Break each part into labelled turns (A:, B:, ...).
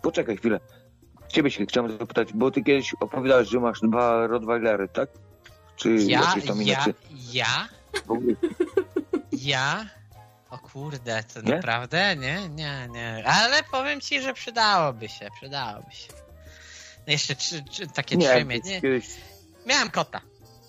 A: poczekaj chwilę. Ciebie się chciałem zapytać, bo ty kiedyś opowiadałeś, że masz 2 Rottweilery, tak? Czy jakieś tam inaczej?
B: Ja? O kurde, to nie? Naprawdę? Nie. Ale powiem ci, że przydałoby się. Jeszcze takie 3 mieć.
A: Kiedyś...
B: Miałem kota,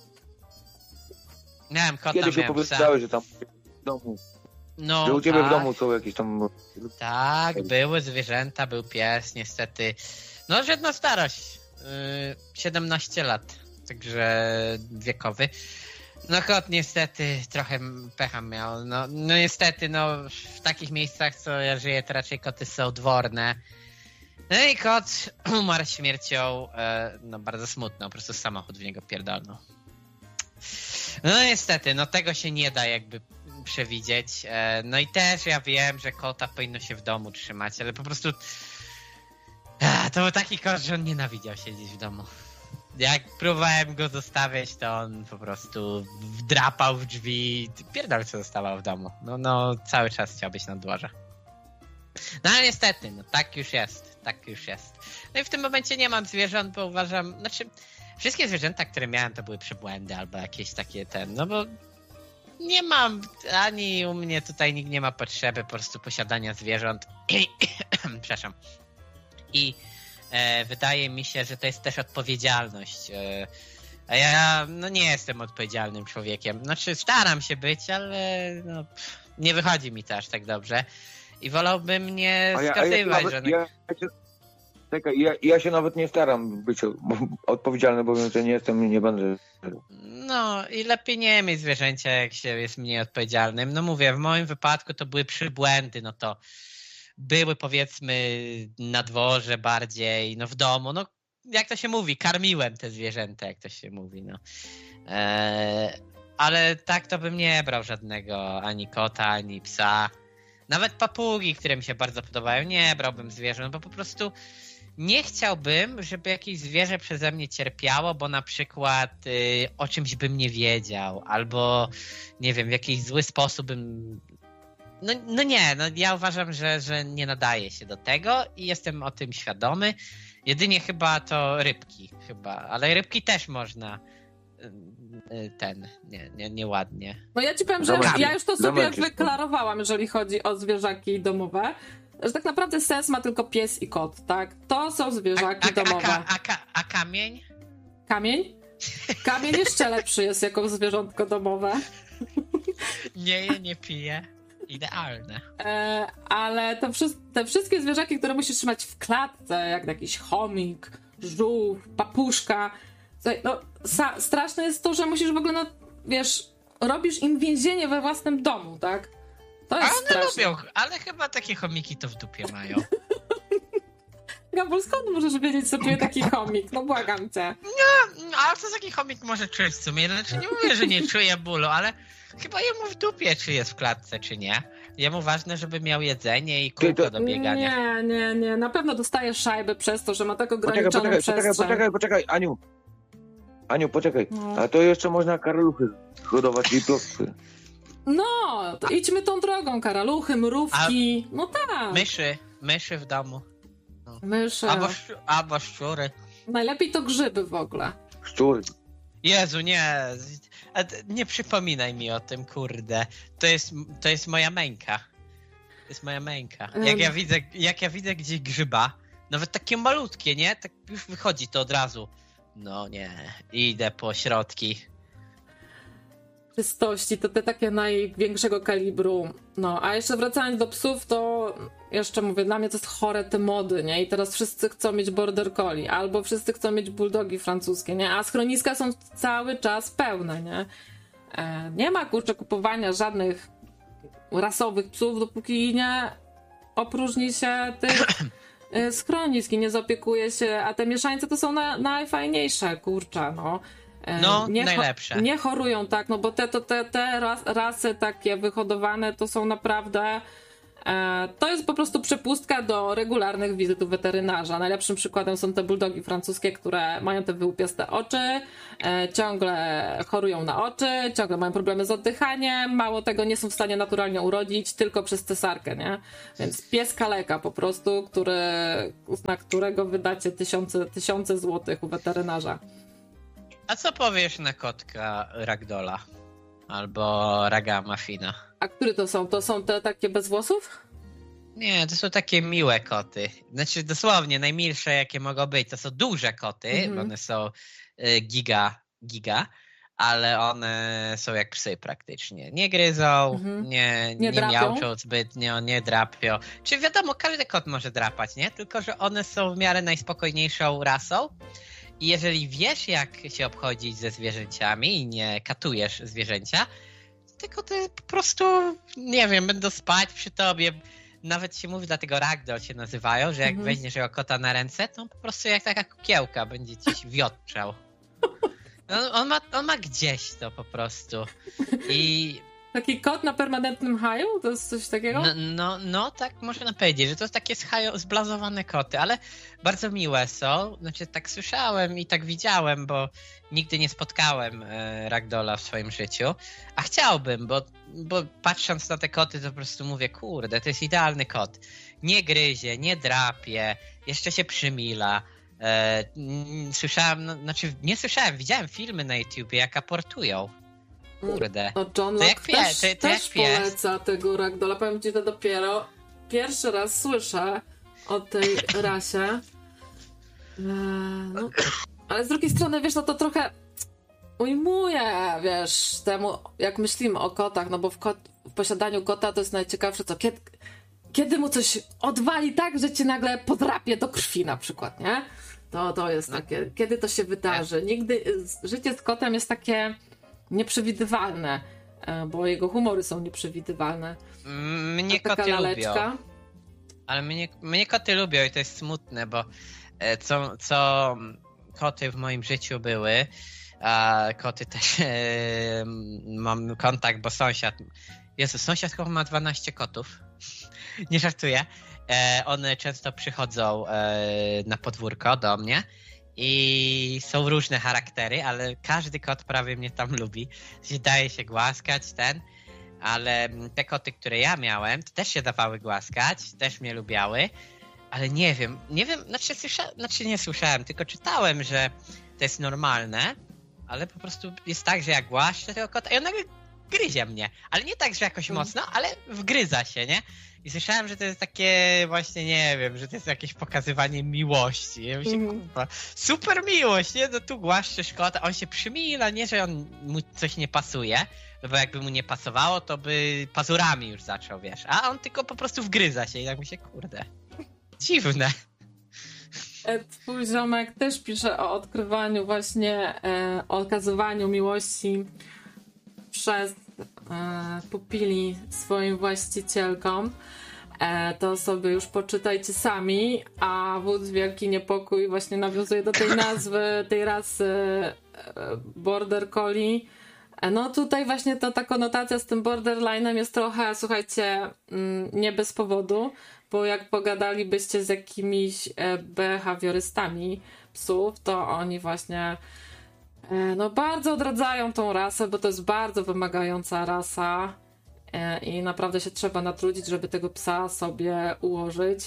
A: Kiedyś opowiadałeś, że tam w domu... No, że u ciebie w domu są jakieś tam...
B: Tak, były zwierzęta, był pies, niestety. No, żadna starość. 17 lat, także wiekowy. No kot niestety trochę pecha miał. No niestety, w takich miejscach, co ja żyję, to raczej koty są dworne. No i kot umarł śmiercią, bardzo smutno, po prostu samochód w niego pierdolnął. No niestety, tego się nie da jakby przewidzieć. No i też ja wiem, że kota powinno się w domu trzymać, ale po prostu to był taki kot, że on nienawidział siedzieć w domu. Jak próbowałem go zostawiać, to on po prostu wdrapał w drzwi. Pierdol, co zostawał w domu. No cały czas chciał być na dworze. No ale niestety, tak już jest. No i w tym momencie nie mam zwierząt, bo uważam, wszystkie zwierzęta, które miałem, to były przybłędy albo jakieś takie bo nie mam, ani u mnie tutaj nikt nie ma potrzeby po prostu posiadania zwierząt. Przepraszam. I wydaje mi się, że to jest też odpowiedzialność. A ja nie jestem odpowiedzialnym człowiekiem. Staram się być, ale nie wychodzi mi to aż tak dobrze. I wolałbym nie wskazywać, że...
A: Ja się nawet nie staram być odpowiedzialny, bo wiem, że nie jestem i nie będę.
B: No i lepiej nie mieć zwierzęcia, jak się jest mniej odpowiedzialnym. Mówię, w moim wypadku to były przybłędy, to były powiedzmy na dworze bardziej, w domu, jak to się mówi, karmiłem te zwierzęta, jak to się mówi, ale tak to bym nie brał żadnego, ani kota, ani psa, nawet papugi, które mi się bardzo podobają, nie brałbym zwierząt, bo po prostu nie chciałbym, żeby jakieś zwierzę przeze mnie cierpiało, bo na przykład o czymś bym nie wiedział, albo nie wiem, w jakiś zły sposób bym... ja uważam, że nie nadaje się do tego i jestem o tym świadomy. Jedynie chyba to rybki, ale rybki też można nieładnie.
C: No ja ci powiem, że ja już to sobie wyklarowałam, jeżeli chodzi o zwierzaki domowe, że tak naprawdę sens ma tylko pies i kot, tak? To są zwierzaki domowe.
B: A kamień?
C: Kamień? Kamień jeszcze lepszy jest jako zwierzątko domowe.
B: Nie je, nie pije. Idealne.
C: Ale te wszystkie zwierzaki, które musisz trzymać w klatce, jak jakiś chomik, żółw, papuszka, straszne jest to, że musisz w ogóle, robisz im więzienie we własnym domu, tak? To jest straszne.
B: Lubią, ale chyba takie chomiki to w dupie mają.
C: Gabol, skąd możesz wiedzieć, co czuje taki chomik? Błagam cię.
B: No, ale co taki chomik może czuć w sumie? Nie mówię, że nie czuje bólu, ale chyba jemu w dupie, czy jest w klatce, czy nie. Jemu ważne, żeby miał jedzenie i kółko do biegania.
C: Nie. Na pewno dostaje szajby przez to, że ma tak ograniczoną przestrzeń.
A: Poczekaj, Aniu, poczekaj. A to jeszcze można karaluchy hodować i plotwy.
C: To idźmy tą drogą. Karaluchy, mrówki. Tak.
B: Myszy w domu.
C: Myszy.
B: Albo szczury.
C: Najlepiej to grzyby w ogóle.
A: Szczury.
B: Jezu, nie przypominaj mi o tym, kurde. To jest moja męka. To jest moja męka. Jak ja widzę gdzieś grzyba, nawet takie malutkie, nie? Tak już wychodzi to od razu. Nie, idę po środki.
C: Czystości, to te takie największego kalibru. A jeszcze wracając do psów, to jeszcze mówię, dla mnie to jest chore te mody, nie? I teraz wszyscy chcą mieć border collie, albo wszyscy chcą mieć bulldogi francuskie, nie? A schroniska są cały czas pełne, nie? Nie ma, kupowania żadnych rasowych psów, dopóki nie opróżni się tych schronisk i nie zaopiekuje się, a te mieszańce to są najfajniejsze,
B: najlepsze.
C: Nie chorują, tak, bo te rasy takie wyhodowane to są naprawdę To jest po prostu przepustka do regularnych wizyt u weterynarza. Najlepszym przykładem są te buldogi francuskie, które mają te wyłupiaste oczy, ciągle chorują na oczy, ciągle mają problemy z oddychaniem, mało tego, nie są w stanie naturalnie urodzić, tylko przez cesarkę, nie? Więc pies kaleka po prostu, na którego wydacie tysiące złotych u weterynarza.
B: A co powiesz na kotka Ragdolla? Albo Ragamafina?
C: A które to są? To są te takie bez włosów?
B: Nie, to są takie miłe koty. Znaczy dosłownie najmilsze jakie mogą być. To są duże koty, bo one są giga, ale one są jak psy praktycznie. Nie gryzą, nie miauczą zbytnio, nie drapią. Czy wiadomo, każdy kot może drapać, nie? Tylko że one są w miarę najspokojniejszą rasą. I jeżeli wiesz, jak się obchodzić ze zwierzęciami i nie katujesz zwierzęcia, te koty po prostu, nie wiem, będą spać przy tobie. Nawet się mówi, dlatego ragdoll się nazywają, że jak weźmiesz jego kota na ręce, to on po prostu jak taka kukiełka będzie ci wiotrzał. No, on ma gdzieś to po prostu.
C: Taki kot na permanentnym haju? To jest coś takiego?
B: No, tak można powiedzieć, że to jest takie zblazowane koty, ale bardzo miłe są. Znaczy tak słyszałem i tak widziałem, bo nigdy nie spotkałem Ragdolla w swoim życiu. A chciałbym, bo patrząc na te koty, to po prostu mówię, kurde, to jest idealny kot. Nie gryzie, nie drapie, jeszcze się przymila. Widziałem filmy na YouTubie, jak aportują. Kurde.
C: No John Locke też poleca tego Ragdolla. Powiem ci, to dopiero pierwszy raz słyszę o tej rasie. Ale z drugiej strony, wiesz, no to trochę ujmuje, wiesz, temu, jak myślimy o kotach, no bo w posiadaniu kota to jest najciekawsze, co kiedy mu coś odwali tak, że cię nagle podrapie do krwi na przykład, nie? To jest takie, kiedy to się wydarzy. Życie z kotem jest takie nieprzewidywalne, bo jego humory są nieprzewidywalne.
B: Mnie koty lubią. Ale mnie koty lubią i to jest smutne, bo co koty w moim życiu były, a koty też mam kontakt, bo sąsiad chyba ma 12 kotów. Nie żartuję. One często przychodzą na podwórko do mnie i są różne charaktery, ale każdy kot prawie mnie tam lubi. Daje się głaskać, ale te koty, które ja miałem, to też się dawały głaskać, też mnie lubiały, ale nie wiem, nie słyszałem, tylko czytałem, że to jest normalne, ale po prostu jest tak, że ja głaszczę tego kota i on nagle gryzie mnie, ale nie tak, że jakoś mocno, ale wgryza się, nie? I słyszałem, że to jest takie właśnie, nie wiem, że to jest jakieś pokazywanie miłości. Ja myślę, kurwa, super miłość, nie? No tu głaszczysz kota, on się przymila, nie, że mu coś nie pasuje, no bo jakby mu nie pasowało, to by pazurami już zaczął, wiesz, a on tylko po prostu wgryza się i tak myślę, kurde, dziwne.
C: Twój ziomek też pisze o odkrywaniu właśnie, o okazywaniu miłości przez pupili swoim właścicielkom. To sobie już poczytajcie sami, a wódz Wielki Niepokój właśnie nawiązuje do tej nazwy, tej rasy Border Collie. No tutaj właśnie ta konotacja z tym borderline'em jest trochę, słuchajcie, nie bez powodu, bo jak pogadalibyście z jakimiś behawiorystami psów, to oni właśnie bardzo odradzają tą rasę, bo to jest bardzo wymagająca rasa i naprawdę się trzeba natrudzić, żeby tego psa sobie ułożyć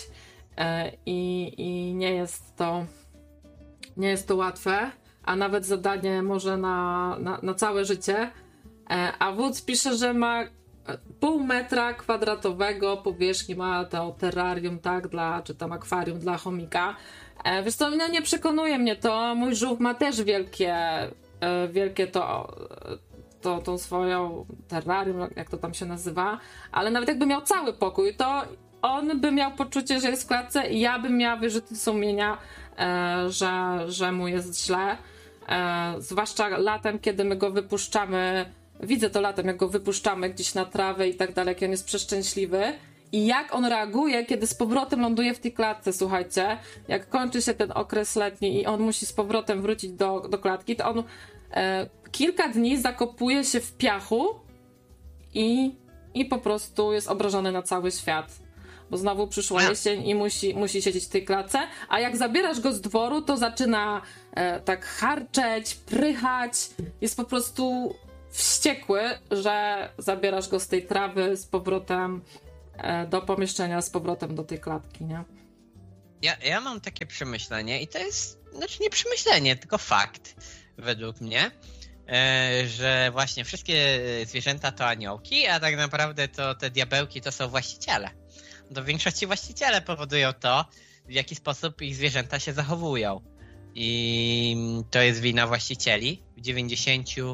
C: i nie jest to łatwe, a nawet zadanie może na całe życie. A wódz pisze, że ma 0,5 metra kwadratowego powierzchni, ma to terrarium, tak, czy tam akwarium dla chomika. Wiesz co, no nie przekonuje mnie to. Mój żółw ma też wielkie tą swoją terrarium, jak to tam się nazywa, ale nawet jakby miał cały pokój, to on by miał poczucie, że jest w klatce i ja bym miała wyrzuty sumienia, że mu jest źle. Zwłaszcza latem, kiedy my go wypuszczamy, widzę to latem, jak go wypuszczamy gdzieś na trawę i tak dalej, jak on jest przeszczęśliwy. I jak on reaguje, kiedy z powrotem ląduje w tej klatce, słuchajcie, jak kończy się ten okres letni i on musi z powrotem wrócić do klatki, to on kilka dni zakopuje się w piachu i po prostu jest obrażony na cały świat. bo znowu przyszła jesień i musi siedzieć w tej klatce, a jak zabierasz go z dworu, to zaczyna tak harczeć, prychać, jest po prostu wściekły, że zabierasz go z tej trawy z powrotem do pomieszczenia, z powrotem do tej klatki, nie?
B: Ja mam takie przemyślenie i to jest, znaczy nie przemyślenie, tylko fakt według mnie, że właśnie wszystkie zwierzęta to aniołki, a tak naprawdę to te diabełki to są właściciele. W większości właściciele powodują to, w jaki sposób ich zwierzęta się zachowują. I to jest wina właścicieli. W 90%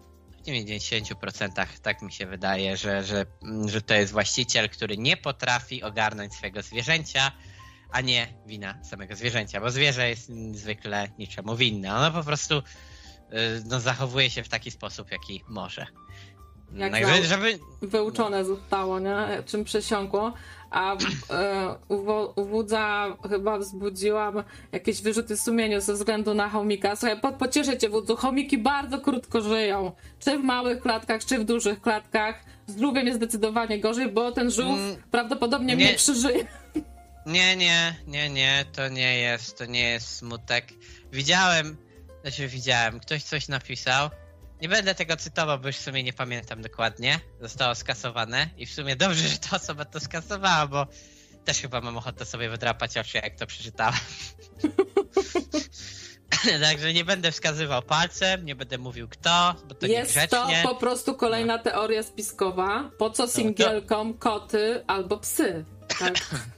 B: tak mi się wydaje, że to jest właściciel, który nie potrafi ogarnąć swojego zwierzęcia, a nie wina samego zwierzęcia, bo zwierzę jest zwykle niczemu winne. Ono po prostu zachowuje się w taki sposób, jaki może.
C: Jak wyuczone zostało, nie? Czym przesiąkło. A u wódza chyba wzbudziłam jakieś wyrzuty sumienia ze względu na chomika. Słuchaj, pocieszę cię, wódzu, chomiki bardzo krótko żyją. Czy w małych klatkach, czy w dużych klatkach. Z żółwiem jest zdecydowanie gorzej, bo ten żółw prawdopodobnie nie przeżyje.
B: Nie, to nie jest smutek. Widziałem, ktoś coś napisał. Nie będę tego cytował, bo już w sumie nie pamiętam dokładnie. Zostało skasowane i w sumie dobrze, że ta osoba to skasowała, bo też chyba mam ochotę sobie wydrapać oczy, jak to przeczytałem. Także nie będę wskazywał palcem, nie będę mówił kto, bo to niegrzecznie.
C: Jest to po prostu kolejna teoria spiskowa. Po co singielkom koty albo psy? Tak.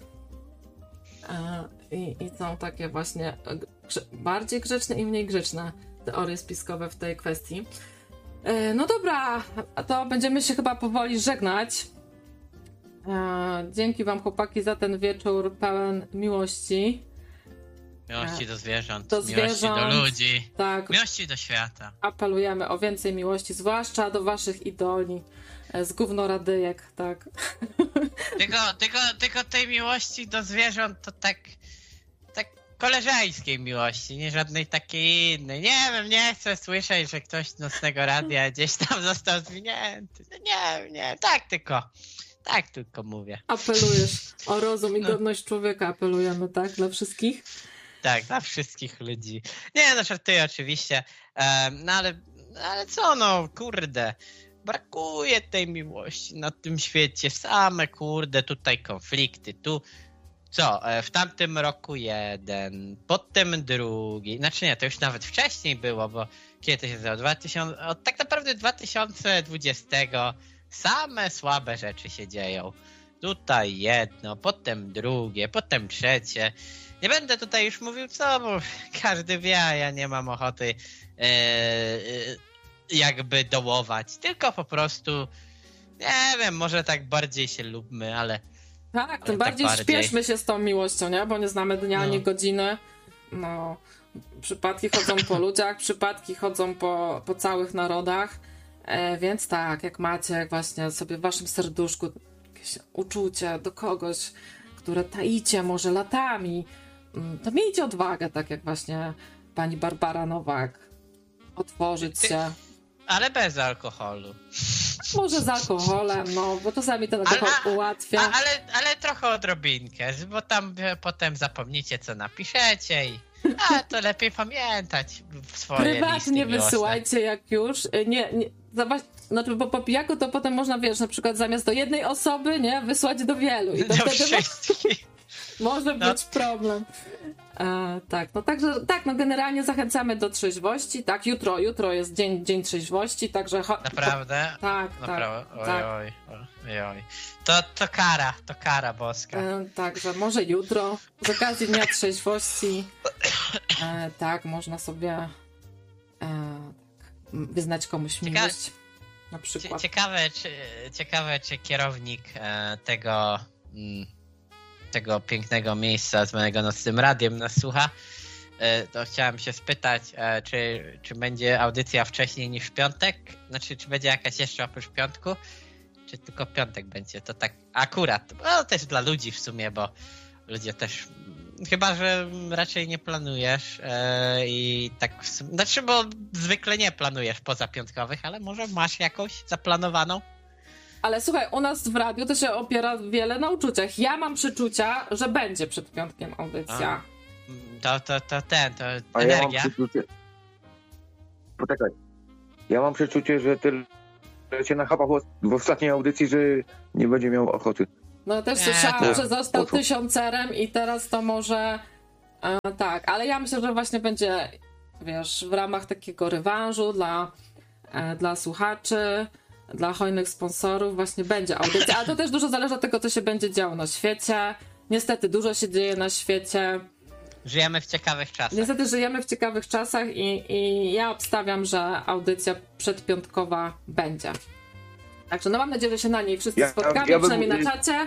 C: I są takie właśnie bardziej grzeczne i mniej grzeczne teorie spiskowe w tej kwestii. No dobra, to będziemy się chyba powoli żegnać. Dzięki wam, chłopaki, za ten wieczór pełen miłości.
B: Miłości do zwierząt,
C: do
B: ludzi,
C: tak.
B: Miłości do świata.
C: Apelujemy o więcej miłości, zwłaszcza do waszych idoli z gównoradyjek, tak.
B: Tylko tej miłości do zwierząt to tak koleżeńskiej miłości, nie żadnej takiej innej. Nie wiem, nie chcę słyszeć, że ktoś z Nocnego Radia gdzieś tam został zwinięty. Nie, tak tylko mówię.
C: Apelujesz o rozum i godność człowieka, apelujemy, tak? Dla wszystkich?
B: Tak, dla wszystkich ludzi. Nie, no żartuję oczywiście, no ale co, no kurde, brakuje tej miłości na tym świecie, same kurde tutaj konflikty, tu co, w tamtym roku jeden, potem drugi, znaczy nie, to już nawet wcześniej było, bo kiedy to się zaczęło, od tak naprawdę 2020 same słabe rzeczy się dzieją. Tutaj jedno, potem drugie, potem trzecie. Nie będę tutaj już mówił co, bo każdy wie, a ja nie mam ochoty jakby dołować, tylko po prostu, nie wiem, może tak bardziej się lubmy, ale
C: tak, tym bardziej śpieszmy się z tą miłością, nie? Bo nie znamy dnia ani godziny. No, przypadki chodzą po ludziach, przypadki chodzą po całych narodach. Więc tak, jak macie właśnie sobie w waszym serduszku jakieś uczucie do kogoś, które taicie może latami, to miejcie odwagę, tak jak właśnie pani Barbara Nowak, otworzyć się. Ale
B: bez alkoholu.
C: Może z alkoholem, no, bo czasami ten alkohol ułatwia.
B: Ale trochę odrobinkę, bo tam potem zapomnicie, co napiszecie i to lepiej pamiętać w swoje
C: prywatnie
B: listy
C: wysyłajcie, jak już. Znaczy, bo po pijaku to potem można, wiesz, na przykład zamiast do jednej osoby, nie, wysłać do wielu. I to
B: do
C: wtedy
B: wszystkich.
C: Może być problem. Tak, no także, tak, no generalnie zachęcamy do trzeźwości, tak, jutro jest dzień trzeźwości, także...
B: Naprawdę?
C: Tak,
B: naprawdę?
C: Tak.
B: Oj. To kara boska.
C: Także może jutro, z okazji Dnia Trzeźwości, tak, można sobie wyznać komuś miłość, na przykład.
B: Ciekawe, czy kierownik tego pięknego miejsca zwanego Nocnym Radiem nas słucha, to chciałem się spytać, czy będzie audycja wcześniej niż w piątek? Znaczy, czy będzie jakaś jeszcze oprócz piątku? Czy tylko piątek będzie? To tak akurat. No też dla ludzi w sumie, bo ludzie też... Chyba, że raczej nie planujesz i tak... Znaczy, bo zwykle nie planujesz poza piątkowych, ale może masz jakąś zaplanowaną?
C: Ale słuchaj, u nas w radiu to się opiera wiele na uczuciach. Ja mam przeczucia, że będzie przed piątkiem audycja.
A: A
B: energia.
A: ja mam przeczucie... Poczekaj. Ja mam przeczucie, że tyle się nachapał w ostatniej audycji, że nie będzie miał ochoty.
C: No też słyszałam, że został 1000-erem i teraz to może... tak, ale ja myślę, że właśnie będzie, wiesz, w ramach takiego rewanżu dla słuchaczy, dla hojnych sponsorów właśnie będzie audycja, ale to też dużo zależy od tego, co się będzie działo na świecie. Niestety dużo się dzieje na świecie.
B: Żyjemy w ciekawych czasach.
C: Niestety żyjemy w ciekawych czasach i ja obstawiam, że audycja przedpiątkowa będzie. Także no mam nadzieję, że się na niej wszyscy spotkamy, przynajmniej na czacie.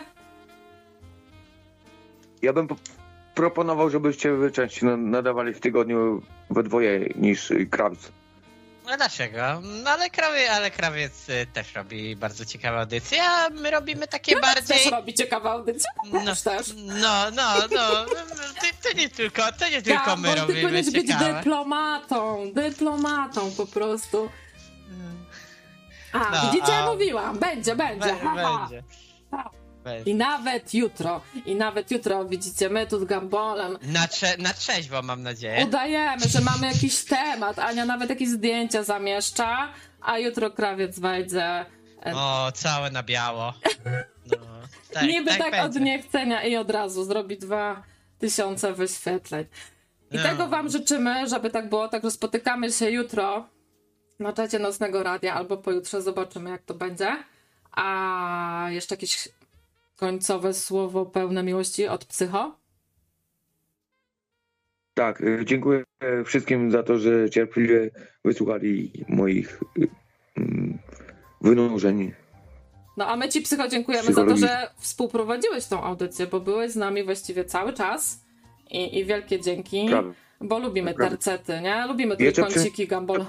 A: Ja bym proponował, żebyście wy częściej nadawali w tygodniu we dwoje niż Krawiec.
B: No dlaczego? No ale Krawiec też robi bardzo ciekawe audycje, a my robimy takie bardziej...
C: też robi ciekawe audycje? Też.
B: No. To nie tylko my robimy
C: ty powinieneś być
B: ciekawe.
C: dyplomatą po prostu. Widzicie, mówiłam, będzie.
B: Będzie.
C: I nawet jutro, widzicie, my tu z Gambolem
B: Na trzeźwo, mam nadzieję.
C: udajemy, że mamy jakiś temat. Ania nawet jakieś zdjęcia zamieszcza, a jutro Krawiec wejdzie.
B: O, całe na biało. No,
C: Niby tak
B: będzie.
C: od niechcenia i od razu zrobi 2000 wyświetleń. I tego wam życzymy, żeby tak było. Także spotykamy się jutro na czacie Nocnego Radia albo pojutrze, zobaczymy jak to będzie. A jeszcze jakieś końcowe słowo pełne miłości od Psycho?
A: Tak, dziękuję wszystkim za to, że cierpliwie wysłuchali moich wynurzeń.
C: No a my ci, Psycho, dziękujemy za to, że współprowadziłeś tą audycję, bo byłeś z nami właściwie cały czas i wielkie dzięki, bo lubimy tercety, nie? Lubimy trójkąciki, Gambol.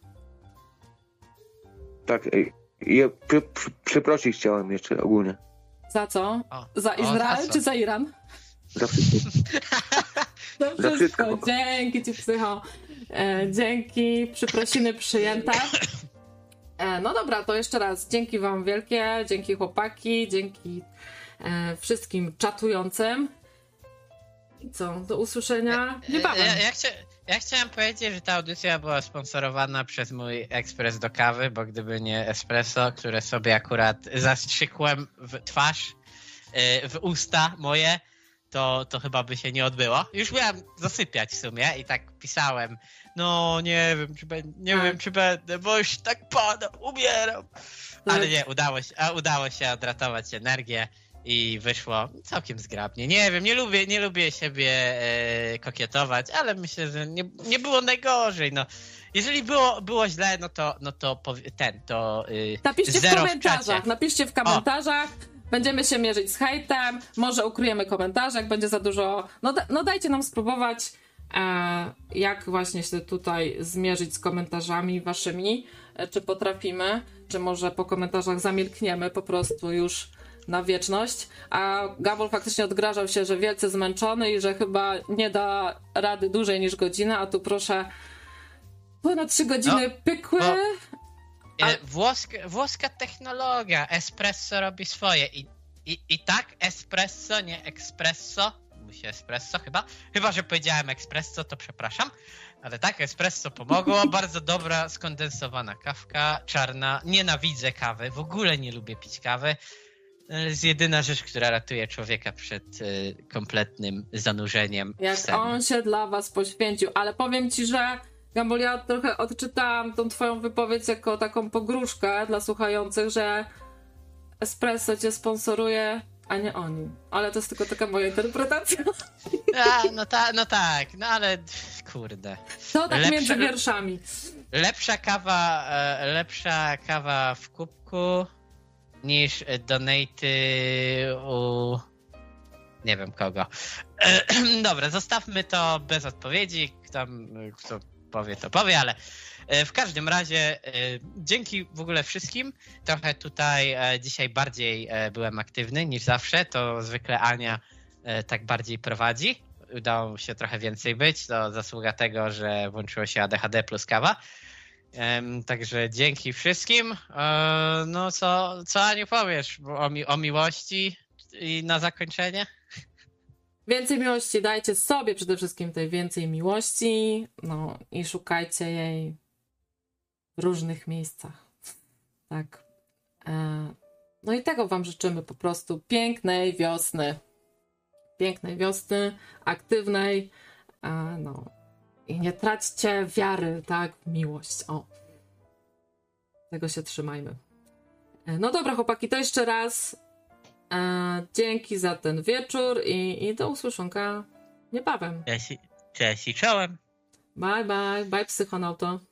A: Tak, ja przeprosić chciałem jeszcze ogólnie.
C: Za co? Za Izrael czy za Iran?
A: Za wszystko.
C: Za wszystko. Dzięki ci, Psycho. Dzięki, przeprosiny przyjęte. No dobra, to jeszcze raz dzięki wam wielkie, dzięki chłopaki, dzięki wszystkim czatującym. I co, do usłyszenia niebawem.
B: Ja chciałem powiedzieć, że ta audycja była sponsorowana przez mój ekspres do kawy, bo gdyby nie espresso, które sobie akurat zastrzykłem w twarz, w usta moje, to chyba by się nie odbyło. Już miałem zasypiać w sumie i tak pisałem, no nie wiem czy będę, bo już tak padam, umieram. Ale nie, udało się odratować energię i wyszło całkiem zgrabnie. Nie wiem, nie lubię siebie kokietować, ale myślę, że nie było najgorzej. No. Jeżeli było źle,
C: napiszcie w komentarzach, napiszcie w komentarzach. Będziemy się mierzyć z hejtem, może ukryjemy komentarze, jak będzie za dużo. No dajcie nam spróbować, jak właśnie się tutaj zmierzyć z komentarzami waszymi. Czy potrafimy, czy może po komentarzach zamilkniemy po prostu już na wieczność. A Gabol faktycznie odgrażał się, że wielce zmęczony i że chyba nie da rady dłużej niż godzinę, a tu proszę ponad 3 godziny pykły.
B: Włoska technologia, espresso robi swoje i tak espresso, nie espresso, musi espresso chyba, że powiedziałem espresso, to przepraszam, ale tak, espresso pomogło, bardzo dobra skondensowana kawka, czarna, nienawidzę kawy, w ogóle nie lubię pić kawy, jest jedyna rzecz, która ratuje człowieka przed kompletnym zanurzeniem w sen.
C: Jak on się dla was poświęcił, ale powiem ci, że Gambol, ja trochę odczytałam tą twoją wypowiedź jako taką pogróżkę dla słuchających, że espresso cię sponsoruje, a nie oni. Ale to jest tylko taka moja interpretacja.
B: No ale kurde.
C: To tak między wierszami.
B: Lepsza kawa w kubku niż donaty u nie wiem kogo. Dobra, zostawmy to bez odpowiedzi. Kto powie, to powie, ale w każdym razie dzięki w ogóle wszystkim. Trochę tutaj dzisiaj bardziej byłem aktywny niż zawsze. To zwykle Ania tak bardziej prowadzi. Udało mi się trochę więcej być. To zasługa tego, że włączyło się ADHD plus kawa. Także dzięki wszystkim. No co Aniu powiesz o miłości i na zakończenie?
C: Więcej miłości dajcie sobie przede wszystkim tej więcej miłości, no i szukajcie jej w różnych miejscach. Tak. No i tego wam życzymy po prostu. Pięknej wiosny. Pięknej wiosny, aktywnej. No. I nie traćcie wiary, tak, w miłość. O. Tego się trzymajmy. No dobra, chłopaki, to jeszcze raz dzięki za ten wieczór i do usłyszonka niebawem.
B: Cześć i czołem.
C: Bye, bye. Bye, Psychonauto.